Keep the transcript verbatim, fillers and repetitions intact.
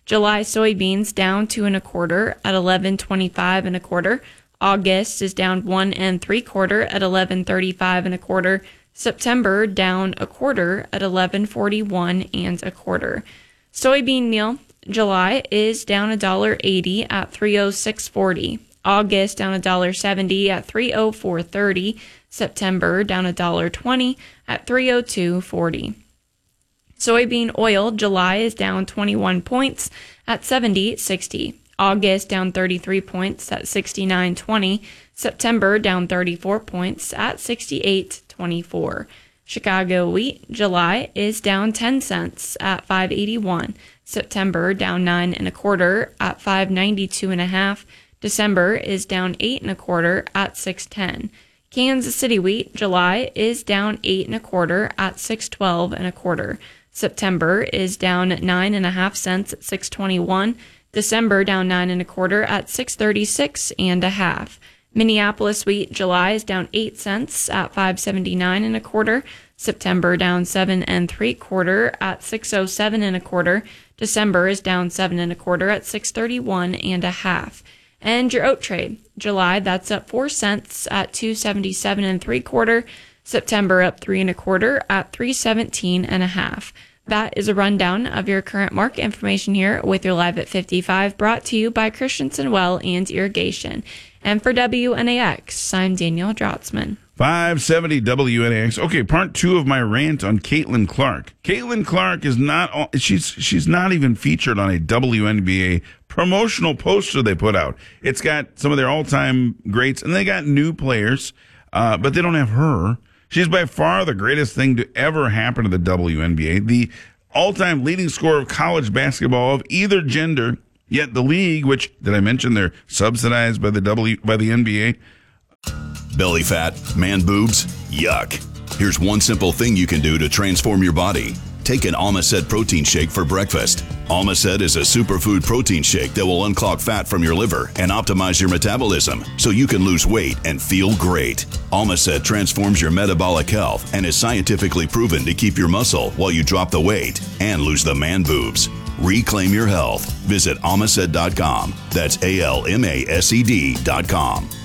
July soybeans down two and a quarter at eleven twenty-five and a quarter. August is down one and three quarter at eleven thirty-five and a quarter. September down a quarter at eleven forty-one and a quarter. Soybean meal, July is down a dollar eighty at three oh six forty. August down a dollar seventy at three oh four thirty. September down a dollar twenty at three oh two forty. Soybean oil, July is down twenty-one points at seventy sixty. August down thirty-three points at sixty-nine twenty. September down thirty-four points at sixty-eight twenty-four. Chicago wheat, July is down ten cents at five eighty-one. September down nine and a quarter at five ninety-two and a half. December is down eight and a quarter at six ten. Kansas City wheat, July is down eight and a quarter at six twelve and a quarter. September is down nine and a half cents at six twenty-one. December down nine and a quarter at six thirty-six and a half. Minneapolis wheat, July is down eight cents at five seventy-nine and a quarter. September down seven and three quarter at six oh seven and a quarter. December is down seven and a quarter at six thirty-one and a half. And your oat trade, July, that's up four cents at two seventy-seven and three quarter. September up three and a quarter at three seventeen and a half. That is a rundown of your current market information here with your Live at fifty-five, brought to you by Christensen Well and Irrigation. And for W N A X, I'm Danielle Drotzman. five seventy W N A X. Okay, part two of my rant on Caitlin Clark. Caitlin Clark is not, she's she's not even featured on a W N B A promotional poster they put out. It's got some of their all-time greats, and they got new players, uh, but they don't have her. She's by far the greatest thing to ever happen to the W N B A, the all-time leading scorer of college basketball of either gender. Yet the league, which, did I mention, they're subsidized by the W by the N B A? Belly fat, man boobs, yuck. Here's one simple thing you can do to transform your body. Take an Almacet protein shake for breakfast. Almacet is a superfood protein shake that will unclog fat from your liver and optimize your metabolism so you can lose weight and feel great. Almacet transforms your metabolic health and is scientifically proven to keep your muscle while you drop the weight and lose the man boobs. Reclaim your health. Visit almacet dot com. That's A L M A S E D dot com.